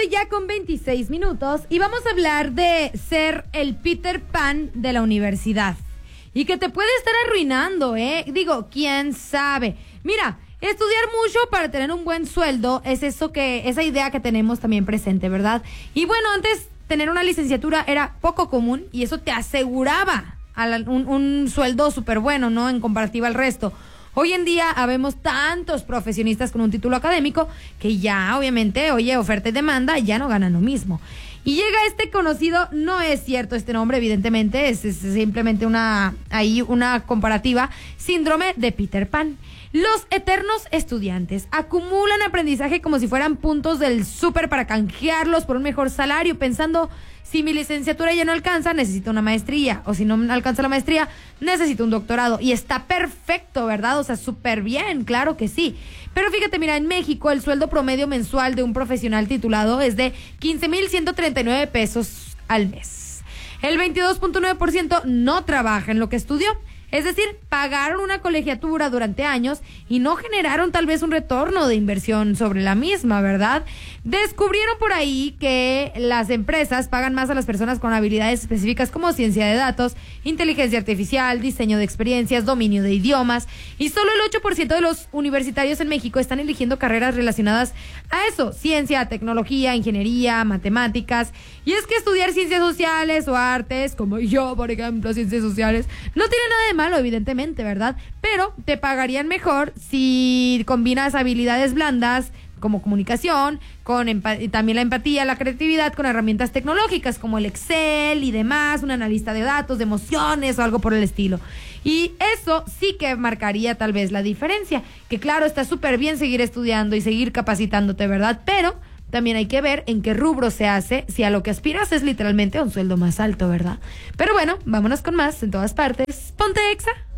tarde ya con 26 minutos y vamos a hablar de ser el Peter Pan de la universidad. Y que te puede estar arruinando, ¿eh? Digo, ¿quién sabe? Mira, estudiar mucho para tener un buen sueldo es esa idea que tenemos también presente, ¿verdad? Y bueno, antes tener una licenciatura era poco común y eso te aseguraba un sueldo súper bueno, ¿no? En comparativa al resto. Hoy en día habemos tantos profesionistas con un título académico que ya, obviamente, oferta y demanda, ya no ganan lo mismo. Y llega este conocido, no es cierto este nombre, evidentemente, es simplemente una comparativa, síndrome de Peter Pan. Los eternos estudiantes acumulan aprendizaje como si fueran puntos del súper para canjearlos por un mejor salario, pensando, si mi licenciatura ya no alcanza, necesito una maestría, o si no alcanza la maestría, necesito un doctorado, y está perfecto, ¿verdad? O sea, súper bien, claro que sí. Pero fíjate, mira, en México el sueldo promedio mensual de un profesional titulado es de 15,139 pesos al mes. El 22.9% no trabaja en lo que estudió. Es decir, pagaron una colegiatura durante años y no generaron tal vez un retorno de inversión sobre la misma, ¿verdad? Descubrieron por ahí que las empresas pagan más a las personas con habilidades específicas como ciencia de datos, inteligencia artificial, diseño de experiencias, dominio de idiomas, y solo el 8% de los universitarios en México están eligiendo carreras relacionadas a eso: ciencia, tecnología, ingeniería, matemáticas. Y es que estudiar ciencias sociales o artes, como yo, por ejemplo, ciencias sociales, no tiene nada de malo, evidentemente, ¿verdad? Pero te pagarían mejor si combinas habilidades blandas como comunicación, también la empatía, la creatividad, con herramientas tecnológicas como el Excel y demás, un analista de datos, de emociones o algo por el estilo. Y eso sí que marcaría tal vez la diferencia, que claro, está súper bien seguir estudiando y seguir capacitándote, ¿verdad? Pero también hay que ver en qué rubro se hace, si a lo que aspiras es literalmente a un sueldo más alto, ¿verdad? Pero bueno, vámonos con más en todas partes. Ponte Exa.